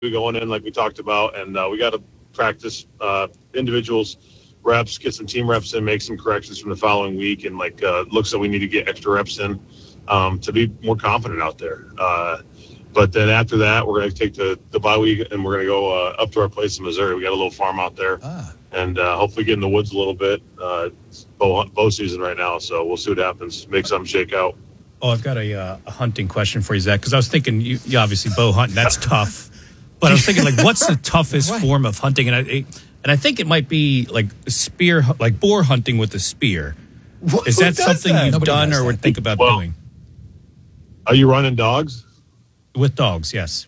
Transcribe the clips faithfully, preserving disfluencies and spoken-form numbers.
going in like we talked about, and uh, we got to practice uh, individuals reps, get some team reps in, make some corrections from the following week, and like uh, looks like we need to get extra reps in um, to be more confident out there. Uh, but then after that, we're going to take the, the bye week and we're going to go uh, up to our place in Missouri. We got a little farm out there, ah. and uh, hopefully get in the woods a little bit. Uh, it's bow, bow season right now, so we'll see what happens. Make something shake out. Oh, I've got a, uh, a hunting question for you, Zach, because I was thinking you, you obviously bow hunting. That's tough. But I was thinking, like, what's the toughest right. form of hunting? And I it, and I think it might be like spear, like boar hunting with a spear. What, Is that something that? you've Nobody done or would think about well, doing? Are you running dogs? With dogs, yes.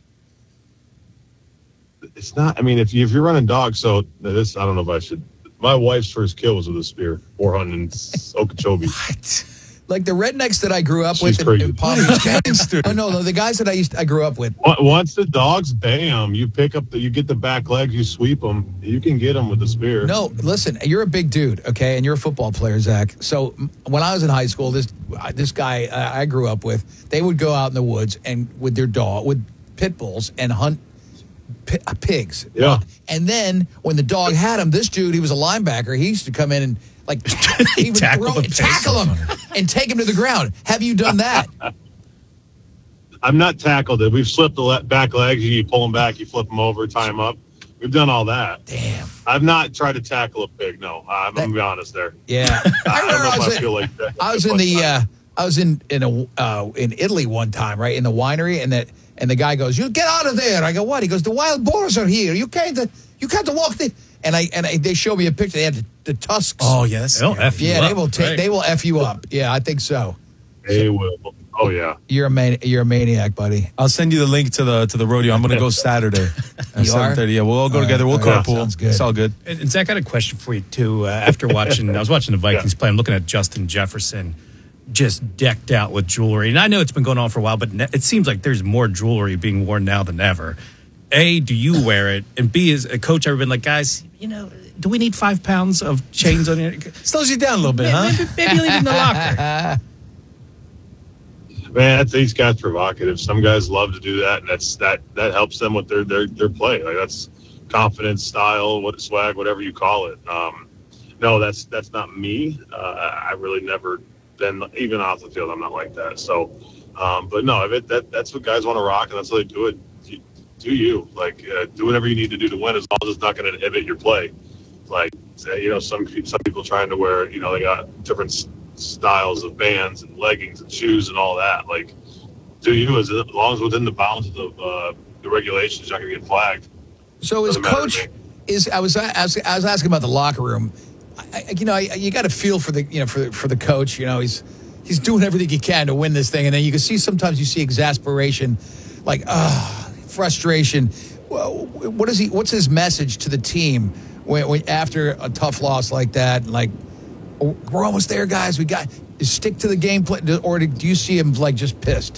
It's not. I mean, if you if you're running dogs, so this I don't know if I should. My wife's first kill was with a spear, boar hunting in Okeechobee. What? Like the rednecks that I grew up She's with crazy. in, in Palm Beach. Oh no, no, the guys that I used I grew up with. Once the dogs, bam! You pick up the, you get the back legs, you sweep them. You can get them with the spear. No, listen, you're a big dude, okay, and you're a football player, Zach. So when I was in high school, this this guy uh, I grew up with, they would go out in the woods and with their dog, with pit bulls, and hunt pi- uh, pigs. Yeah. And then when the dog had him, this dude, he was a linebacker. He used to come in and. Like he would tackle, throw, tackle him and take him to the ground. Have you done that? I'm not tackled it. We've slipped the le- back legs. You pull them back, you flip them over, tie them up. We've done all that. Damn. I've not tried to tackle a pig. No, I'm that, gonna be honest there. Yeah, I, I don't know I if was I in, feel like that. I was in the. Uh, I was in in a uh, in Italy one time, right in the winery, and that and the guy goes, "You get out of there." I go, "What?" He goes, "The wild boars are here. You can't. You can't walk the." And I and I, they show me a picture. They had the, the tusks. Oh yes, they'll F you yeah, up. they will take. Right. They will F you up. Yeah, I think so. They will. Oh yeah. You're a man. You're a maniac, buddy. I'll send you the link to the to the rodeo. I'm going to go Saturday at seven thirty. Yeah, we'll all go all together. We'll right. carpool. Sounds good. It's all good. And, and Zach, I had a question for you too. Uh, after watching, I was watching the Vikings yeah. play. I'm looking at Justin Jefferson, just decked out with jewelry. And I know it's been going on for a while, but ne- it seems like there's more jewelry being worn now than ever. A, do you wear it? And B, is a coach ever been like, guys, you know, do we need five pounds of chains on you? Slows you down a little bit, maybe, huh? Maybe, maybe leave it in the locker. Man, that's, these guys provocative. Some guys love to do that, and that's that that helps them with their their, their play. Like that's confidence, style, what swag, whatever you call it. Um, no, that's that's not me. Uh, I really never been even off the field. I'm not like that. So, um, but no, it, that that's what guys want to rock, and that's how they do it. Do you like uh, do whatever you need to do to win, as long as it's not going to inhibit your play. Like you know, some some people trying to wear, you know, they got different s- styles of bands and leggings and shoes and all that. Like, do you as, as long as within the bounds of uh, the regulations, you're not going to get flagged. So as coach is, I was, I was I was asking about the locker room. I, you know, I, you got to feel for the you know for for the coach. You know, he's he's doing everything he can to win this thing, and then you can see sometimes you see exasperation, like ah. Uh, frustration. What is he? What's his message to the team when, when after a tough loss like that? Like, oh, we're almost there, guys. We got stick to the game plan, or do you see him like just pissed?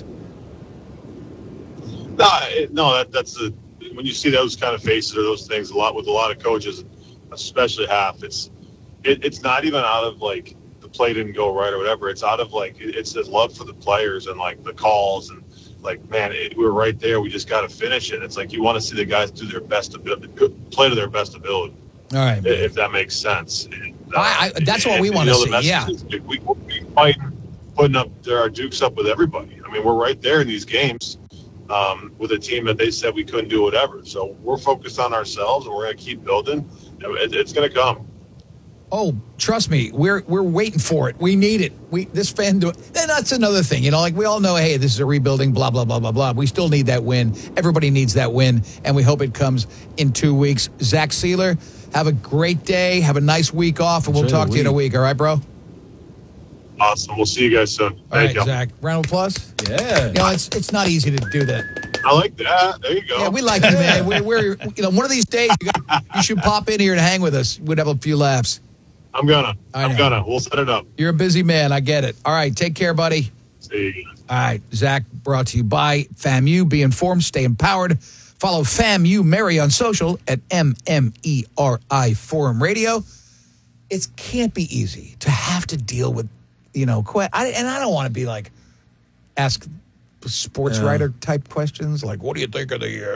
No, it, no. That, that's the when you see those kind of faces or those things a lot with a lot of coaches, especially half. It's it, it's not even out of like the play didn't go right or whatever. It's out of like it's his love for the players and like the calls and. Like, man, it, we're right there. We just got to finish it. It's like you want to see the guys do their best ability, play to their best ability. All right, man. If that makes sense. And, uh, I, I, that's and, what we want to see. Yeah, we we fight putting up there our dukes up with everybody. I mean, we're right there in these games um, with a team that they said we couldn't do whatever. So we're focused on ourselves, and we're going to keep building. It, it's going to come. Oh, trust me, we're we're waiting for it. We need it. We this fan do it. And that's another thing, you know. Like we all know, hey, this is a rebuilding. Blah blah blah blah blah. We still need that win. Everybody needs that win, and we hope it comes in two weeks. Zach Sieler, have a great day. Have a nice week off, and we'll Enjoy talk to you in a week. All right, bro. Awesome. We'll see you guys soon. All Thank right, you. Zach. Round of applause. Yeah. You know, it's it's not easy to do that. I like that. There you go. Yeah, we like you, man. We're, we're you know one of these days you, got, you should pop in here and hang with us. We'd have a few laughs. I'm gonna. I'm gonna. We'll set it up. You're a busy man. I get it. All right. Take care, buddy. See you. All right. Zach, brought to you by FAMU. Be informed. Stay empowered. Follow FAMU Mary on social at M M E R I Forum Radio. It can't be easy to have to deal with, you know, que- I, and I don't want to be like, ask sports yeah. writer type questions. Like, what do you think of the uh,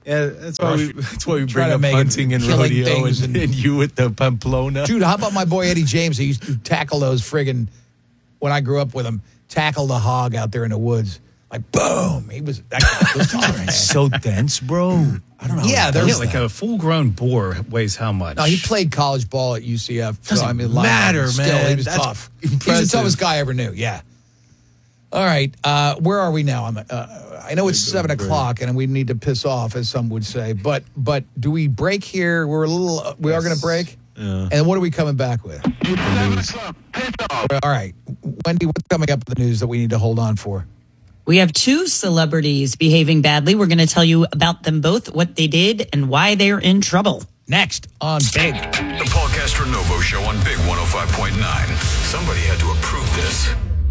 Yeah, that's why we that's why we Try bring to up make it hunting and killing rodeo things and, and- and you with the Pamplona. Dude, how about my boy Eddie James? He used to tackle those friggin', when I grew up with him, tackle the hog out there in the woods. Like, boom. He was, that guy was tough, man. So dense, bro. I don't know. Yeah, there's Yeah, like a full-grown boar weighs how much? No, he played college ball at U C F. So, Doesn't I mean, matter, lineman. Still, man. he was That's tough. He's the impressive. toughest guy I ever knew. Yeah. All right. Uh, where are we now? I'm, uh, I know it's seven o'clock, and we need to piss off, as some would say. But but do we break here? We're a little. Uh, we are going to break. Yeah. And what are we coming back with? All right, Wendy. What's coming up in the news that we need to hold on for? We have two celebrities behaving badly. We're going to tell you about them both, what they did, and why they're in trouble. Next on Big. The Paul Castronovo Show on Big one oh five point nine. Somebody had to approve this.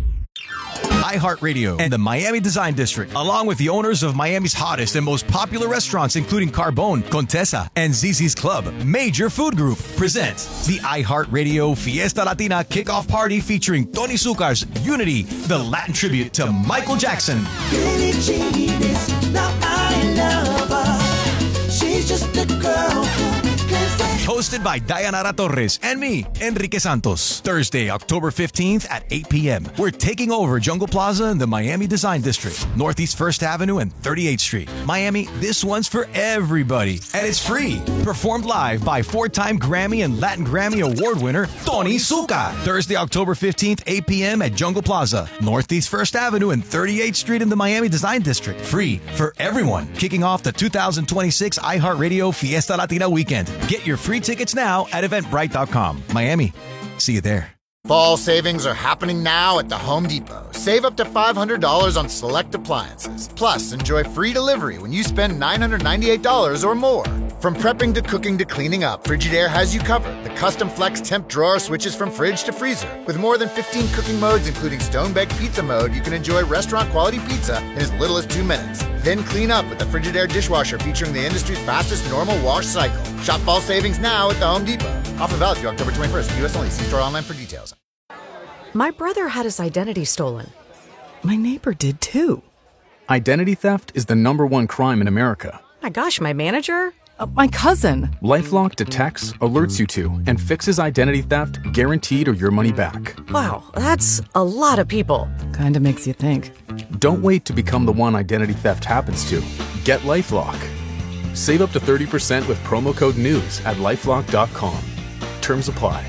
iHeartRadio and the Miami Design District, along with the owners of Miami's hottest and most popular restaurants, including Carbone, Contessa, and Zizzi's Club, Major Food Group, presents the iHeartRadio Fiesta Latina Kickoff Party featuring Tony Zuccar's Unity, the Latin tribute to Michael Jackson. Billie Jean is not my lover. She's just a girl who plays that. Hosted by Dayanara Torres and me, Enrique Santos. Thursday, October fifteenth at eight p.m. We're taking over Jungle Plaza in the Miami Design District, Northeast First Avenue and thirty-eighth Street. Miami, this one's for everybody. And it's free. Performed live by four-time Grammy and Latin Grammy Award winner, Tony Zuccar. Thursday, October fifteenth, eight p.m. at Jungle Plaza, Northeast First Avenue and thirty-eighth Street in the Miami Design District. Free for everyone. Kicking off the two thousand twenty-six iHeartRadio Fiesta Latina weekend. Get your free tickets now at eventbrite dot com. Miami, see you there. Fall savings are happening now at the Home Depot. Save up to five hundred dollars on select appliances. Plus, enjoy free delivery when you spend nine hundred ninety-eight dollars or more. From prepping to cooking to cleaning up, Frigidaire has you covered. The custom flex temp drawer switches from fridge to freezer. With more than fifteen cooking modes, including stone-baked pizza mode, you can enjoy restaurant-quality pizza in as little as two minutes. Then clean up with the Frigidaire dishwasher featuring the industry's fastest normal wash cycle. Shop fall savings now at the Home Depot. Offer valid through October twenty-first. U S only. See store online for details. My brother had his identity stolen. My neighbor did too. Identity theft is the number one crime in America. My gosh, my manager? Uh, my cousin. LifeLock detects, alerts you to, and fixes identity theft guaranteed or your money back. Wow, that's a lot of people. Kinda makes you think. Don't wait to become the one identity theft happens to. Get LifeLock. Save up to thirty percent with promo code NEWS at lifelock dot com. Terms apply.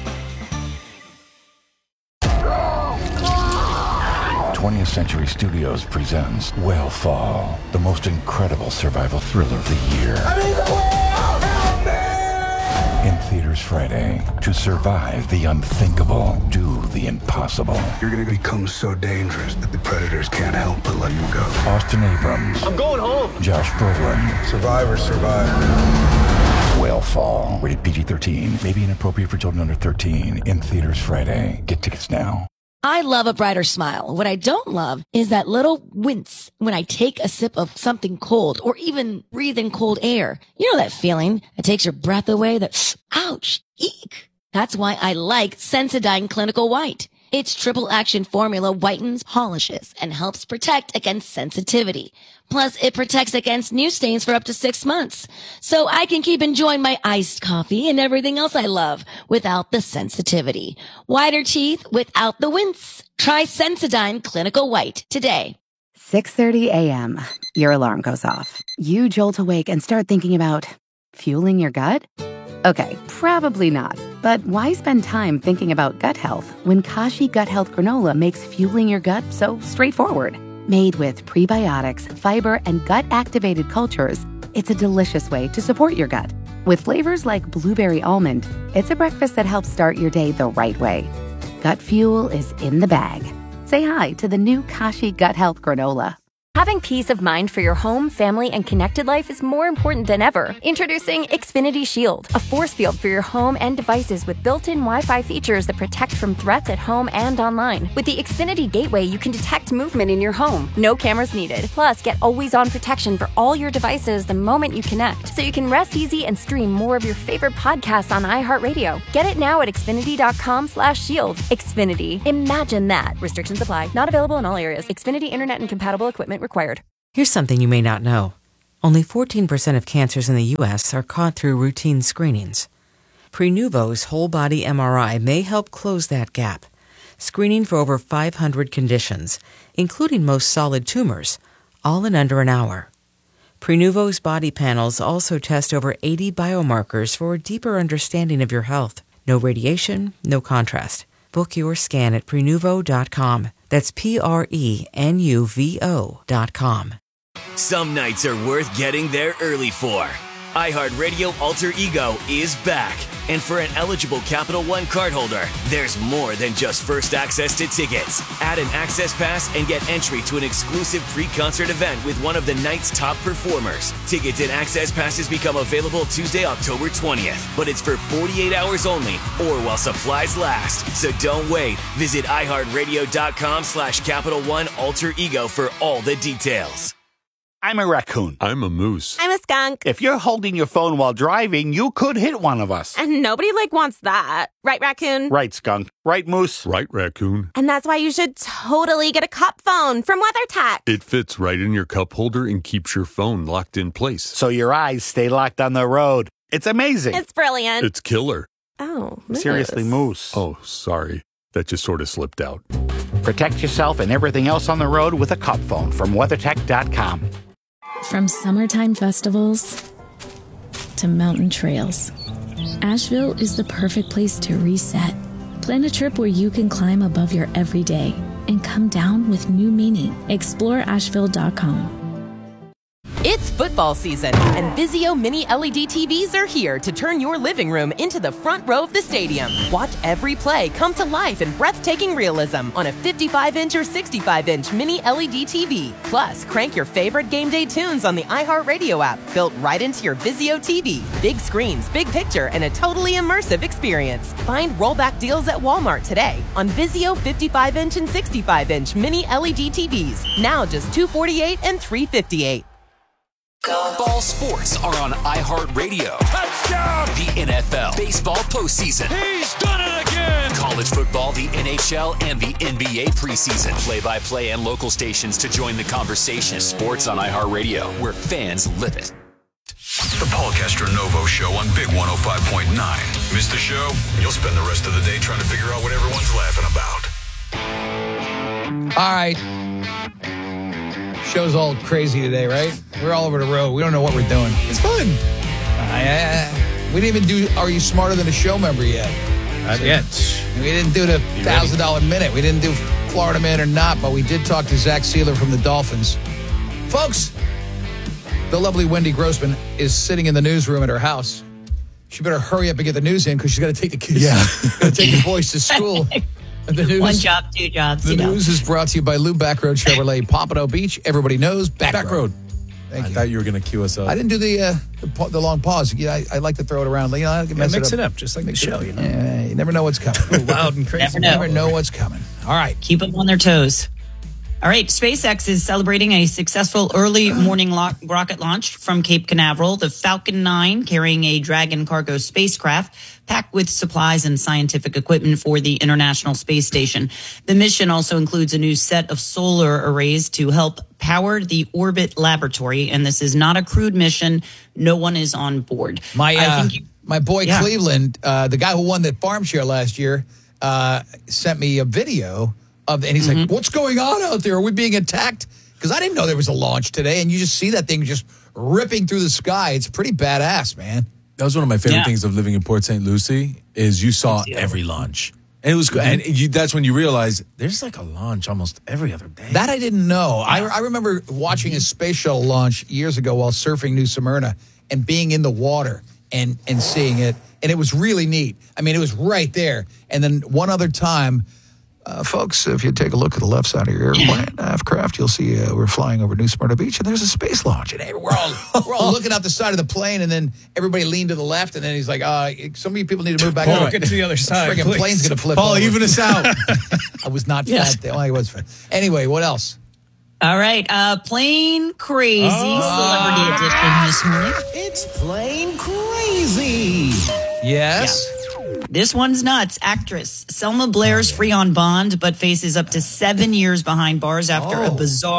twentieth Century Studios presents Whale Fall, the most incredible survival thriller of the year. In theaters Friday. To survive the unthinkable, do the impossible. You're gonna become so dangerous that the predators can't help but let you go. Austin Abrams. I'm going home. Josh Brolin. Survivors survive. Whale Fall. Rated P G thirteen. May be inappropriate for children under thirteen. In theaters Friday. Get tickets now. I love a brighter smile. What I don't love is that little wince when I take a sip of something cold or even breathe in cold air. You know that feeling that takes your breath away, that ouch, eek. That's why I like Sensodyne Clinical White. Its triple action formula whitens, polishes, and helps protect against sensitivity. Plus, it protects against new stains for up to six months. So I can keep enjoying my iced coffee and everything else I love without the sensitivity. Whiter teeth without the wince. Try Sensodyne Clinical White today. six thirty a.m. Your alarm goes off. You jolt awake and start thinking about fueling your gut? Okay, probably not. But why spend time thinking about gut health when Kashi Gut Health Granola makes fueling your gut so straightforward? Made with prebiotics, fiber, and gut-activated cultures, it's a delicious way to support your gut. With flavors like blueberry almond, it's a breakfast that helps start your day the right way. Gut fuel is in the bag. Say hi to the new Kashi Gut Health Granola. Having peace of mind for your home, family, and connected life is more important than ever. Introducing Xfinity Shield, a force field for your home and devices with built-in Wi-Fi features that protect from threats at home and online. With the Xfinity Gateway, you can detect movement in your home. No cameras needed. Plus, get always-on protection for all your devices the moment you connect, so you can rest easy and stream more of your favorite podcasts on iHeartRadio. Get it now at Xfinity.com slash shield. Xfinity. Imagine that. Restrictions apply. Not available in all areas. Xfinity Internet and compatible equipment required. Here's something you may not know. Only fourteen percent of cancers in the U S are caught through routine screenings. Prenuvo's whole-body M R I may help close that gap, screening for over five hundred conditions, including most solid tumors, all in under an hour. Prenuvo's body panels also test over eighty biomarkers for a deeper understanding of your health. No radiation, no contrast. Book your scan at prenuvo dot com. That's P R E N U V O dot com. Some nights are worth getting there early for. iHeartRadio Alter Ego is back. And for an eligible Capital One cardholder, there's more than just first access to tickets. Add an access pass and get entry to an exclusive pre-concert event with one of the night's top performers. Tickets and access passes become available Tuesday, October twentieth. But it's for forty-eight hours only or while supplies last. So don't wait. Visit iHeartRadio.com slash Capital One Alter Ego for all the details. I'm a raccoon. I'm a moose. I'm a skunk. If you're holding your phone while driving, you could hit one of us. And nobody, like, wants that. Right, raccoon? Right, skunk. Right, moose? Right, raccoon. And that's why you should totally get a cup phone from WeatherTech. It fits right in your cup holder and keeps your phone locked in place. So your eyes stay locked on the road. It's amazing. It's brilliant. It's killer. Oh, moose. Seriously, moose. Oh, sorry. That just sort of slipped out. Protect yourself and everything else on the road with a cup phone from weathertech dot com. From summertime festivals to mountain trails, Asheville is the perfect place to reset. Plan a trip where you can climb above your everyday and come down with new meaning. Explore asheville dot com. It's football season, and Vizio Mini L E D T Vs are here to turn your living room into the front row of the stadium. Watch every play come to life in breathtaking realism on a fifty-five inch or sixty-five inch Mini L E D T V. Plus, crank your favorite game day tunes on the iHeartRadio app, built right into your Vizio T V. Big screens, big picture, and a totally immersive experience. Find rollback deals at Walmart today on Vizio fifty-five inch and sixty-five inch Mini L E D T Vs. Now just two hundred forty-eight dollars and three hundred fifty-eight dollars. Ball sports are on iHeartRadio. Touchdown! The N F L, baseball postseason. He's done it again! College football, the N H L, and the N B A preseason. Play-by-play and local stations to join the conversation. Sports on iHeartRadio, where fans live it. The Paul Castronovo Show on Big one oh five point nine. Miss the show? You'll spend the rest of the day trying to figure out what everyone's laughing about. All right. Show's all crazy today, right? We're all over the road. We don't know what we're doing. It's fun. Uh, we didn't even do Are You Smarter Than a Show member yet? Not so yet. We didn't do the one thousand dollars minute. We didn't do Florida Man or Not, but we did talk to Zach Sealer from the Dolphins. Folks, the lovely Wendy Grossman is sitting in the newsroom at her house. She better hurry up and get the news in because she's got to take the kids. Yeah. got to take the boys to school. The news, One job, two jobs. The you know. news is brought to you by Lou Backroad Chevrolet, Pompano Beach. Everybody knows Backroad. Back road. Thank I you. thought you were going to cue us up. I didn't do the uh, the, pa- the long pause. Yeah, I, I like to throw it around. You know, I can Yeah, mess mix it it up. up, just like the Mix it show, up. you know. Yeah, you never know what's coming. Loud and crazy. You never know what's coming. All right. Keep them on their toes. All right, SpaceX is celebrating a successful early morning lo- rocket launch from Cape Canaveral. The Falcon nine, carrying a Dragon cargo spacecraft packed with supplies and scientific equipment for the International Space Station. The mission also includes a new set of solar arrays to help power the orbit laboratory. And this is not a crewed mission. No one is on board. My I uh, think you- my boy Yeah. Cleveland, uh, the guy who won that farm share last year, uh, sent me a video of, and he's Mm-hmm. like, "What's going on out there? Are we being attacked?" Because I didn't know there was a launch today, and you just see that thing just ripping through the sky. It's pretty badass, man. That was one of my favorite Yeah. things of living in Port Saint Lucie is you saw every launch. And it was good. And you, that's when you realize there's like a launch almost every other day. That I didn't know. I, I remember watching a space shuttle launch years ago while surfing New Smyrna and being in the water and, and seeing it. And it was really neat. I mean, it was right there. And then one other time, uh, folks, if you take a look at the left side of your airplane, aircraft, you'll see uh, we're flying over New Smyrna Beach, and there's a space launch. And we're all we're all looking out the side of the plane, and then everybody leaned to the left, and then he's like, uh, some of you people need to move back. Paul, over. get to the other side, Friggin' please. plane's going to flip Paul, over. even us out. I was not Yes. fat. Well, I was fat. Anyway, what else? All right, uh, plain crazy Oh. celebrity edition this morning. It's plain crazy. Yes. This one's nuts. Actress Selma Blair's free on bond, but faces up to seven years behind bars after a Oh. bizarre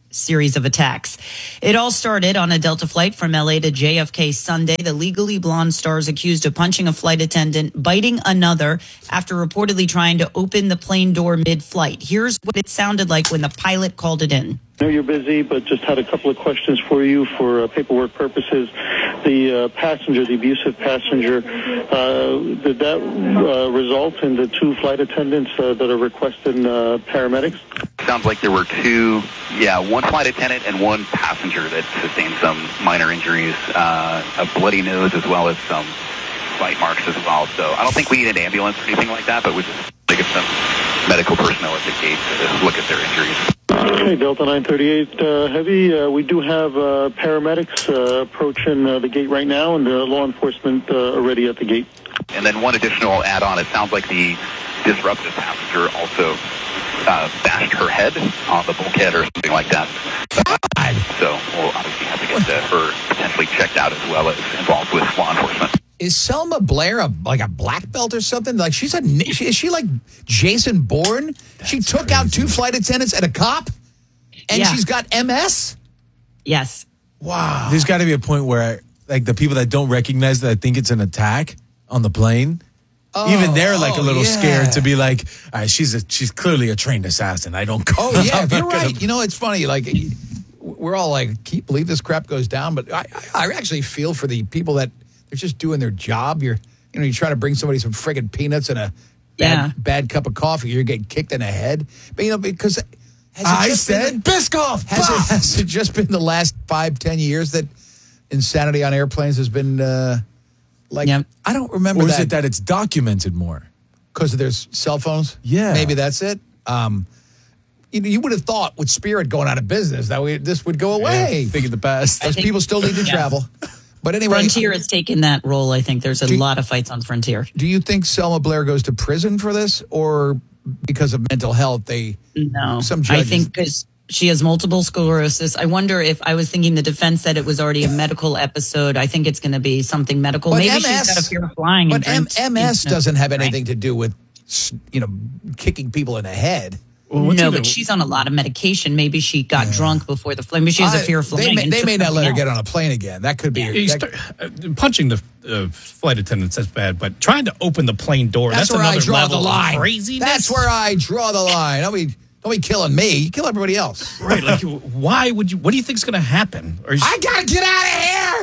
series of attacks. It all started on a Delta flight from L A to J F K Sunday. The Legally Blonde star is accused of punching a flight attendant, biting another after reportedly trying to open the plane door mid-flight. Here's what it sounded like when the pilot called it in. I know you're busy, but just had a couple of questions for you for uh, paperwork purposes. The uh, passenger, the abusive passenger, uh, did that uh, result in the two flight attendants uh, that are requesting uh, paramedics? Sounds like there were two, yeah, one flight attendant and one passenger that sustained some minor injuries, uh, a bloody nose as well as some bite marks as well. So I don't think we need an ambulance or anything like that, but we just to get some medical personnel at the gate to look at their injuries. Okay, Delta nine thirty-eight uh, Heavy, uh, we do have uh, paramedics uh, approaching uh, the gate right now, and uh, law enforcement uh, already at the gate. And then one additional add-on, it sounds like the disruptive passenger also uh, bashed her head on the bulkhead or something like that. God. So we'll obviously have to get uh, her potentially checked out as well as involved with law enforcement. Is Selma Blair a, like a black belt or something? Like she's a is she like Jason Bourne? That's she took crazy. out two flight attendants and a cop, and yeah. she's got M S. Yes. Wow. There's got to be a point where like the people that don't recognize that think it's an attack on the plane, oh, even they're like oh, a little yeah. scared to be like, all right, she's a, she's clearly a trained assassin. I don't. Oh yeah, you're right. Gonna... You know, it's funny. Like we're all like, can you believe this crap goes down? But I, I actually feel for the people that. They're just doing their job. You're, you know, you try to bring somebody some friggin' peanuts and a bad, yeah. bad cup of coffee. You're getting kicked in the head. But, you know, because has it I just said been, Biscoff. Has it, has it just been the last five, ten years that insanity on airplanes has been uh, like, yep. I don't remember or that. Or is it that it's documented more? Because of their cell phones? Yeah. Maybe that's it. Um, you, you would have thought with Spirit going out of business that we, this would go away. Yeah, think of the past. Those people still need to yeah. travel. But anyway, Frontier has taken that role. I think there's a lot of fights on Frontier. Do you think Selma Blair goes to prison for this, or because of mental health? They no. Some judges, I think because she has multiple sclerosis. I wonder if I was thinking the defense said it was already a medical episode. I think it's going to be something medical. Maybe M S, she's got a fear of flying. But and M- MS doesn't have anything to do with you know kicking people in the head. Well, no, but she's on a lot of medication. Maybe she got yeah. drunk before the flight. Maybe she has a fear of flying. They may, they may not let her get on a plane again. That could be. Yeah. Her, that, start, uh, punching the uh, flight attendants, that's bad. But trying to open the plane door, that's, that's where another I draw level the line. Of craziness. That's where I draw the line. Don't be, don't be killing me. You kill everybody else. Right. Like, why would you, what do you think is going to happen? Or I got to get out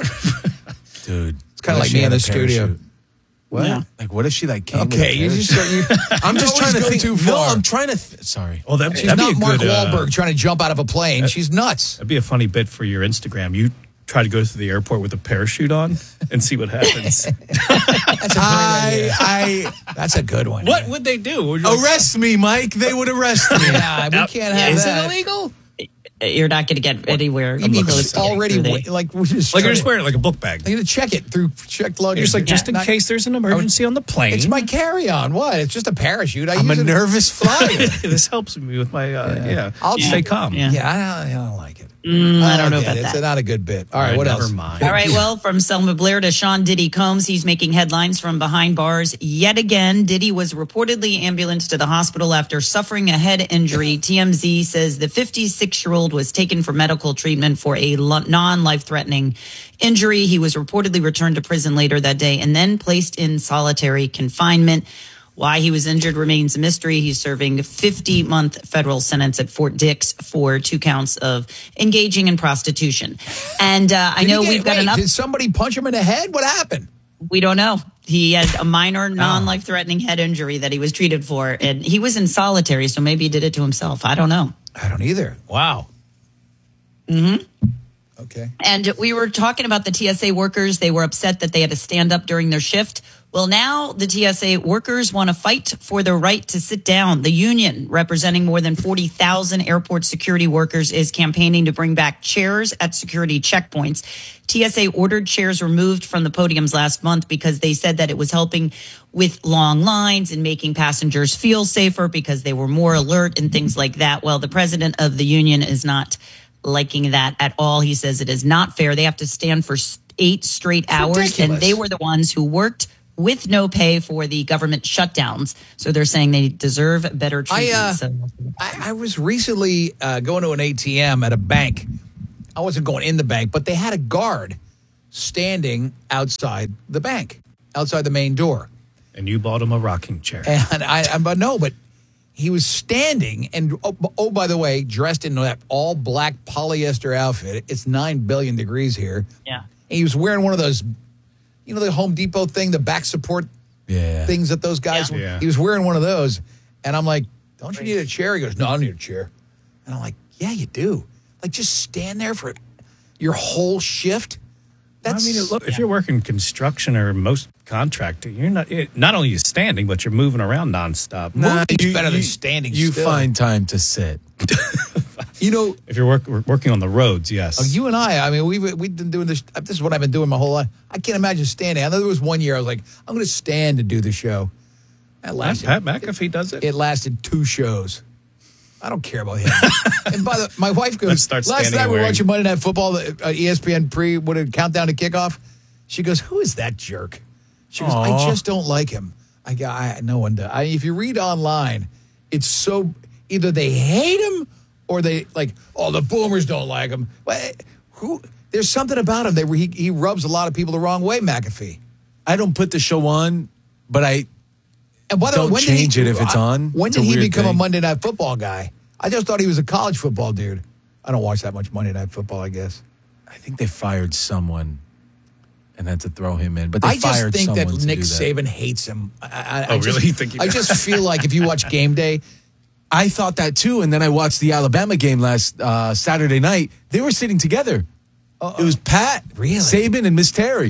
of here. Dude. It's kind of like me in the studio. What? Yeah. Like, what if she like came? Okay, you just start, you, I'm just trying to think too far. No, I'm trying to. Th- sorry. Oh, that, she's that'd not be a Mark good, Wahlberg uh, trying to jump out of a plane. That, she's nuts. That'd be a funny bit for your Instagram. You try to go to the airport with a parachute on and see what happens. That's a I, I, That's a good one. What yeah. would they do? Arrest me, Mike. They would arrest me. Yeah, we can't have Is that. Is it illegal? You're not going to get anywhere. You mean already wa- like we're just like you're just wearing it like a book bag. I'm going to check it through checked luggage. You're just like yeah. just in not, case there's an emergency on the plane. It's my carry-on. What? It's just a parachute. I I'm a use nervous flyer. This helps me with my uh, yeah. yeah. I'll stay calm. Yeah, yeah I, don't, I don't like it. Mm, I don't know about it. that. It's not a good bit. All right, right what never else? Mind. All right, well, from Selma Blair to Sean Diddy Combs, he's making headlines from behind bars yet again. Diddy was reportedly ambulanced to the hospital after suffering a head injury. T M Z says the fifty-six-year-old was taken for medical treatment for a non-life-threatening injury. He was reportedly returned to prison later that day and then placed in solitary confinement. Why he was injured remains a mystery. He's serving a fifty-month federal sentence at Fort Dix for two counts of engaging in prostitution. And uh, I know get, we've got wait, enough. Did somebody punch him in the head? What happened? We don't know. He had a minor non-life-threatening head injury that he was treated for. And he was in solitary, so maybe he did it to himself. I don't know. I don't either. Wow. Mm-hmm. Okay. And we were talking about the T S A workers. They were upset that they had to stand up during their shift. Well, now the T S A workers want to fight for their right to sit down. The union, representing more than forty thousand airport security workers, is campaigning to bring back chairs at security checkpoints. T S A ordered chairs removed from the podiums last month because they said that it was helping with long lines and making passengers feel safer because they were more alert and things like that. Well, the president of the union is not liking that at all. He says it is not fair. They have to stand for eight straight hours, ridiculous. and they were the ones who worked with no pay for the government shutdowns. So they're saying they deserve better treatment. I, uh, so. I, I was recently uh, going to an A T M at a bank. I wasn't going in the bank, but they had a guard standing outside the bank, outside the main door. And you bought him a rocking chair. And I, I but no, but he was standing, and oh, oh, by the way, dressed in that all black polyester outfit. It's nine billion degrees here. Yeah. And he was wearing one of those, you know, the Home Depot thing, the back support yeah. things that those guys. Yeah. Yeah. He was wearing one of those, and I'm like, "Don't you need a chair?" He goes, "No, I don't need a chair." And I'm like, "Yeah, you do. Like, just stand there for your whole shift." That's, I mean, look, if you're working construction or most contracting, you're not it, not only you standing, but you're moving around nonstop. Nah, Moving's you, better than standing. You still. find time to sit. You know, if you're work, working on the roads, yes. Oh, you and I, I mean, we've, we've been doing this. This is what I've been doing my whole life. I can't imagine standing. I know there was one year I was like, I'm going to stand to do the show. That lasted, Pat McAfee does it. It lasted two shows. I don't care about him. And by the my wife goes, Let's start last night we were wearing- watching Monday Night Football, uh, E S P N pre, what a countdown to kickoff. She goes, who is that jerk? She goes, I Aw. just don't like him. I go, I, no one does. I, if you read online, it's so, either they hate him or they like, oh, the boomers don't like him. Well, who? There's something about him that he, he rubs a lot of people the wrong way, McAfee. I don't put the show on, but I And by the way, don't when did he- change it if it's I- on. When It's did a he weird become a thing. Monday Night Football guy? I just thought he was a college football dude. I don't watch that much Monday Night Football, I guess. I think they fired someone and had to throw him in. But they I just fired think that someone to Nick do that. Saban hates him. I, I, Oh, I just, really? You think he I does? just feel like if you watch Game Day, I thought that too, and then I watched the Alabama game last uh, Saturday night. They were sitting together. Uh-oh. It was Pat, Really? Saban, and Miss Terry.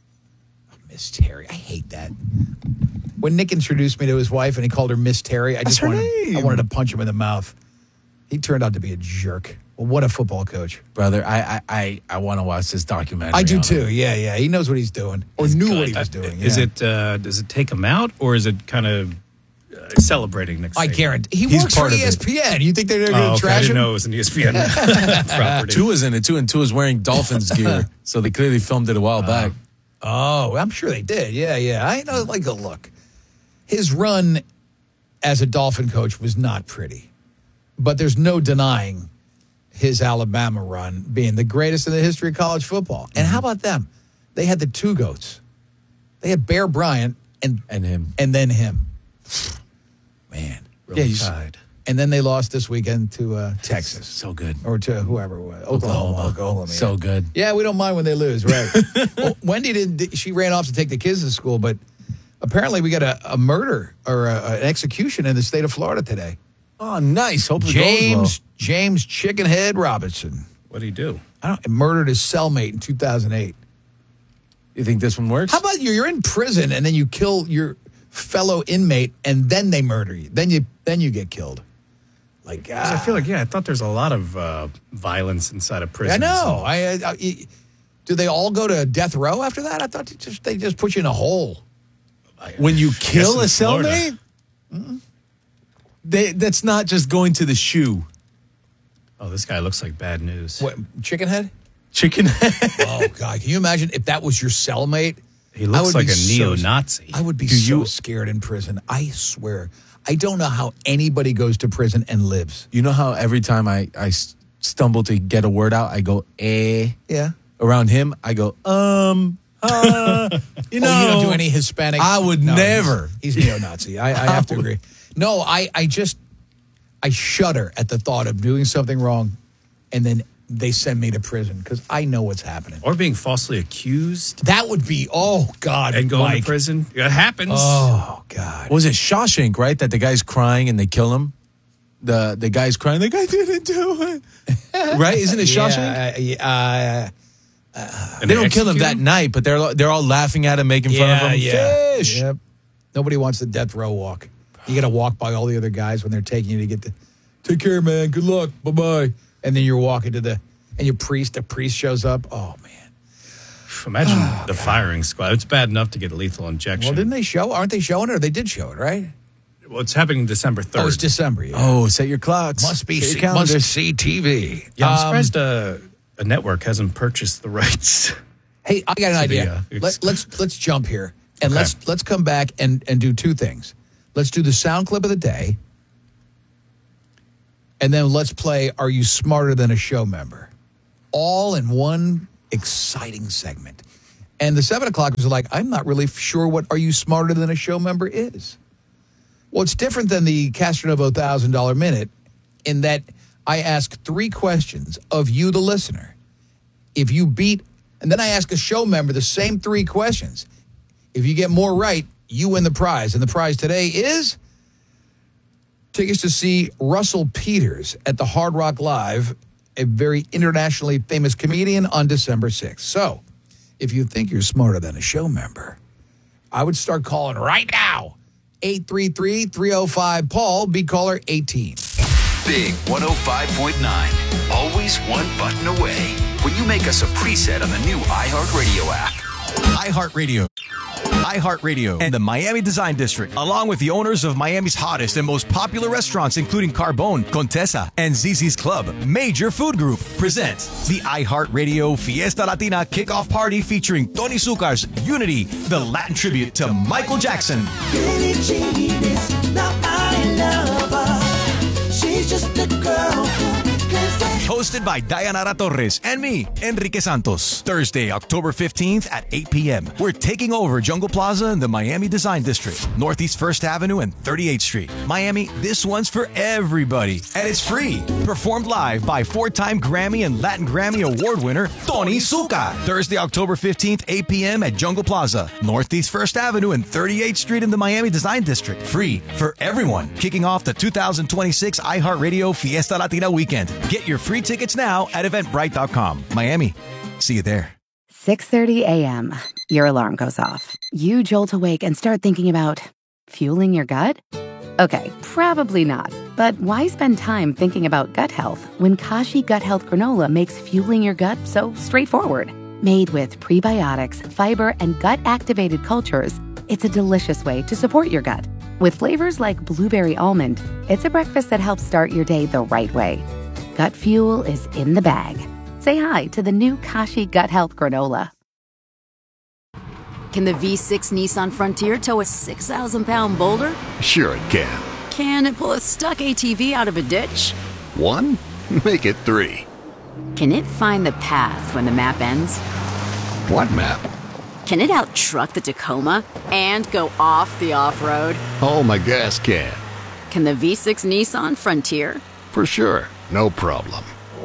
Miss Terry, I hate that. When Nick introduced me to his wife and he called her Miss Terry, I just That's her wanted, I name. wanted to punch him in the mouth. He turned out to be a jerk. Well, what a football coach. Brother, I I I, I want to watch this documentary. I do on too. him. Yeah, yeah. He knows what he's doing, or knew what he was doing. Is yeah. it? Uh, does it take him out, or is it kind of uh, celebrating next? I Saban? guarantee he He's works for part of E it. S P N. You think they're going to Oh, okay. I trash didn't him? know it was an E S P N property. Tua's in it too, and Tua's wearing Dolphins gear, so they clearly filmed it a while back. Oh, I'm sure they did. Yeah, yeah. I know. Like, a look. His run as a Dolphin coach was not pretty, but there's no denying his Alabama run being the greatest in the history of college football. And how about them? They had the two goats. They had Bear Bryant and And him. and then him. Man, Yeah, he's Tied. and then they lost this weekend to uh, Texas so good. or to whoever it was. Oklahoma. Oklahoma. yeah. So good. Yeah, we don't mind when they lose, right? Well, Wendy didn't. She ran off to take the kids to school, but apparently we got a, a murder or a, an execution in the state of Florida today. Oh, nice. Hope it James goes James Chickenhead Robinson. What do you do? I don't murdered his cellmate in two thousand eight. well. You think this one works? How about you? You're in prison and then you kill your fellow inmate and then they murder you. Then you then you get killed. Like 'Cause I feel like yeah, I thought there's a lot of uh, violence inside of prison. I know. I, I, I do they all go to death row after that? I thought they just they just put you in a hole. When you kill a in Florida. cellmate, they, that's not just going to the shoe. Oh, this guy looks like bad news. What, Chickenhead? Chicken. Oh God! Can you imagine if that was your cellmate? He I looks would like be a so- neo-Nazi. I would be Do so you- scared in prison. I swear. I don't know how anybody goes to prison and lives. You know how every time I, I s- stumble to get a word out, I go, eh. Yeah. Around him, I go, um, uh, you know. Oh, you don't do any Hispanic? I would No, never. He's, he's neo-Nazi. I, I have to agree. No, I, I just, I shudder at the thought of doing something wrong and then they send me to prison because I know what's happening. Or being falsely accused That would be, oh God, and going Mike. to prison. It happens. Oh God. Was it Shawshank, right? That the guy's crying and they kill him? The the guy's crying, like, I didn't do it. Right? Isn't it Shawshank? Yeah, uh, They don't kill him that night, but they're they're all laughing at him, making fun of him. Fish. Yep. Nobody wants the death row walk. You got to walk by all the other guys when they're taking you to get the, take care, man. Good luck. Bye bye. And then you're walking to the, and your priest, the priest shows up. Oh man. Imagine the firing squad. It's bad enough to get a lethal injection. Well, didn't they show? Aren't they showing it? Or they did show it, right? Well, it's happening December third. Oh, it's December. Yeah. Oh, set your clocks. Must be Set your C- calendars. must see T V. Yeah, I'm Um, surprised uh, a network hasn't purchased the rights. Hey, I got an To the, idea. uh, Let, let's let's jump here. And Okay. let's let's come back and, and do two things. Let's do the sound clip of the day. And then let's play Are You Smarter Than a Show Member? All in one exciting segment. And the seven o'clockers are like, I'm not really sure what Are You Smarter Than a Show Member is. Well, it's different than the Castronovo one thousand dollars Minute in that I ask three questions of you, the listener. If you beat, and then I ask a show member the same three questions. If you get more right, you win the prize. And the prize today is tickets to see Russell Peters at the Hard Rock Live, a very internationally famous comedian, on December sixth. So, if you think you're smarter than a show member, I would start calling right now. eight three three, three oh five, Paul, be caller eighteen. Big one oh five point nine. Always one button away. When you make us a preset on the new iHeartRadio app. iHeartRadio. iHeartRadio and the Miami Design District, along with the owners of Miami's hottest and most popular restaurants, including Carbone, Contessa, and Zizzi's Club, Major Food Group, present the iHeartRadio Fiesta Latina Kickoff Party featuring Tony Zuccar's Unity, the Latin tribute to Michael Jackson. Billie Jean is not my lover. She's just a girl who lives at Hosted by Dayanara Torres and me, Enrique Santos. Thursday, October fifteenth at eight p.m. We're taking over Jungle Plaza in the Miami Design District, Northeast First Avenue and thirty-eighth Street. Miami, this one's for everybody. And it's free. Performed live by four-time Grammy and Latin Grammy Award winner, Tony Zuccar. Thursday, October fifteenth, eight p.m. at Jungle Plaza, Northeast First Avenue and thirty-eighth Street in the Miami Design District. Free for everyone. Kicking off the two thousand twenty-six iHeartRadio Fiesta Latina weekend. Get your free tickets now at eventbrite dot com. Miami, see you there. six thirty a.m. Your alarm goes off. You jolt awake and start thinking about fueling your gut? Okay, probably not. But why spend time thinking about gut health when Kashi Gut Health Granola makes fueling your gut so straightforward? Made with prebiotics, fiber, and gut-activated cultures, it's a delicious way to support your gut. With flavors like blueberry almond, it's a breakfast that helps start your day the right way. Gut fuel is in the bag. Say hi to the new Kashi Gut Health Granola. Can the V six Nissan Frontier tow a six thousand pound boulder? Sure it can. Can it pull a stuck A T V out of a ditch? One? Make it three. Can it find the path when the map ends? What map? Can it out-truck the Tacoma and go off the off-road? Oh, my gas can. Can the V six Nissan Frontier? For sure. No problem.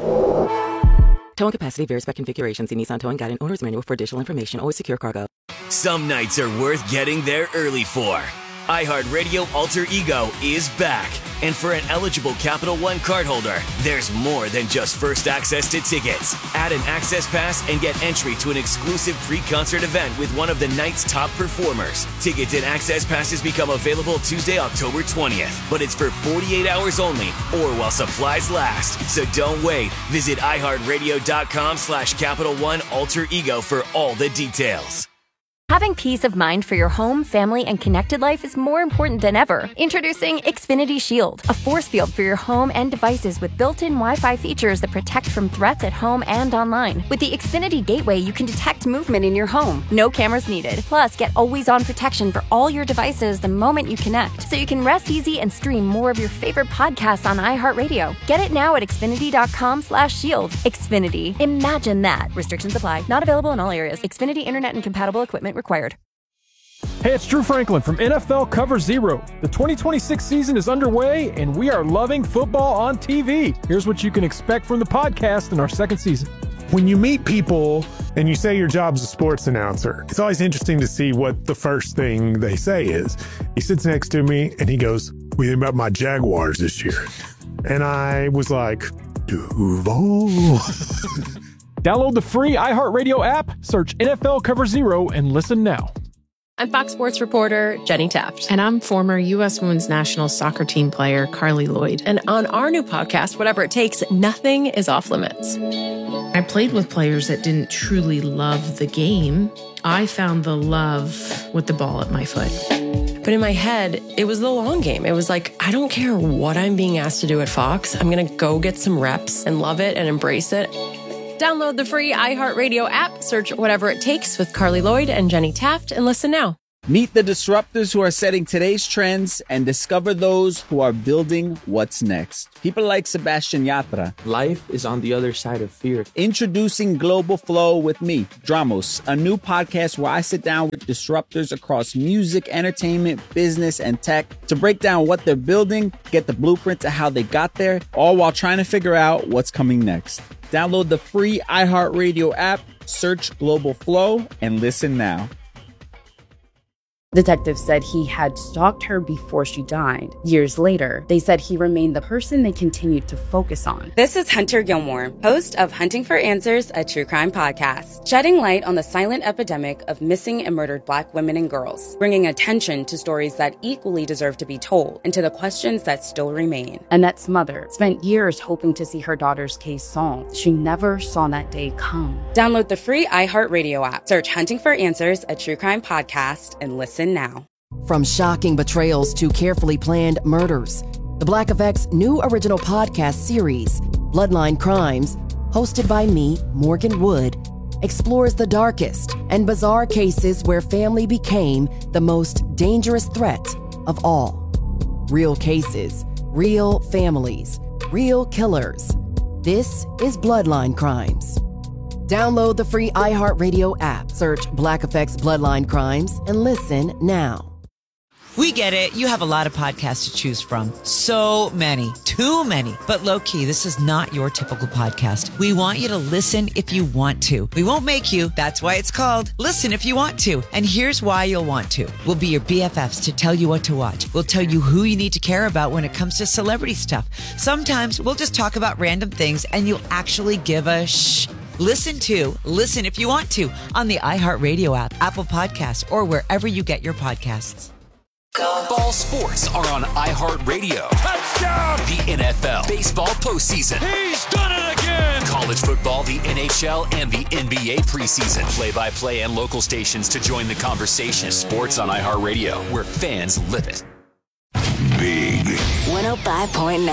Towing capacity varies by configuration. See Nissan Towing Guide and Owner's Manual for additional information. Always secure cargo. Some nights are worth getting there early for. iHeartRadio Alter Ego is back. And for an eligible Capital One cardholder, there's more than just first access to tickets. Add an access pass and get entry to an exclusive pre-concert event with one of the night's top performers. Tickets and access passes become available Tuesday, October twentieth. But it's for forty-eight hours only or while supplies last. So don't wait. Visit iHeartRadio.com slash Capital One Alter Ego for all the details. Having peace of mind for your home, family, and connected life is more important than ever. Introducing Xfinity Shield, a force field for your home and devices with built-in Wi-Fi features that protect from threats at home and online. With the Xfinity Gateway, you can detect movement in your home. No cameras needed. Plus, get always-on protection for all your devices the moment you connect, so you can rest easy and stream more of your favorite podcasts on iHeartRadio. Get it now at Xfinity.com slash shield. Xfinity. Imagine that. Restrictions apply. Not available in all areas. Xfinity Internet and compatible equipment required. Hey, it's Drew Franklin from N F L Cover Zero. The twenty twenty-six season is underway, and we are loving football on T V. Here's what you can expect from the podcast in our second season. When you meet people and you say your job's a sports announcer, it's always interesting to see what the first thing they say is. He sits next to me and he goes, "What do you think about my Jaguars this year?" And I was like, Duval. Download the free iHeartRadio app, search N F L Cover Zero, and listen now. I'm Fox Sports reporter Jenny Taft. And I'm former U S Women's National Soccer Team player Carly Lloyd. And on our new podcast, Whatever It Takes, nothing is off limits. I played with players that didn't truly love the game. I found the love with the ball at my foot. But in my head, it was the long game. It was like, I don't care what I'm being asked to do at Fox. I'm going to go get some reps and love it and embrace it. Download the free iHeartRadio app, search Whatever It Takes with Carly Lloyd and Jenny Taft, and listen now. Meet the disruptors who are setting today's trends and discover those who are building what's next. People like Sebastian Yatra. Life is on the other side of fear. Introducing Global Flow with me, Dramos, a new podcast where I sit down with disruptors across music, entertainment, business, and tech to break down what they're building, get the blueprint to how they got there, all while trying to figure out what's coming next. Download the free iHeartRadio app, search Global Flow, and listen now. Detectives said he had stalked her before she died. Years later, they said he remained the person they continued to focus on. This is Hunter Gilmore, host of Hunting for Answers, a true crime podcast, shedding light on the silent epidemic of missing and murdered Black women and girls, bringing attention to stories that equally deserve to be told and to the questions that still remain. Annette's mother spent years hoping to see her daughter's case solved. She never saw that day come. Download the free iHeartRadio app, search Hunting for Answers, a true crime podcast, and listen now. From shocking betrayals to carefully planned murders, the Black Effect's new original podcast series, Bloodline Crimes, hosted by me, Morgan Wood, explores the darkest and bizarre cases where family became the most dangerous threat of all. Real cases, real families, real killers. This is Bloodline Crimes. Download the free iHeartRadio app, search Black Effect's Bloodline Crimes, and listen now. We get it. You have a lot of podcasts to choose from. So many. Too many. But low-key, this is not your typical podcast. We want you to listen if you want to. We won't make you. That's why it's called Listen If You Want To. And here's why you'll want to. We'll be your B F Fs to tell you what to watch. We'll tell you who you need to care about when it comes to celebrity stuff. Sometimes we'll just talk about random things and you'll actually give a shh. Listen to Listen If You Want To on the iHeartRadio app, Apple Podcasts, or wherever you get your podcasts. Ball sports are on iHeartRadio. Touchdown! The N F L, baseball postseason. He's done it again! College football, the N H L, and the N B A preseason. Play-by-play and local stations to join the conversation. Sports on iHeartRadio, where fans live it. Big one oh five point nine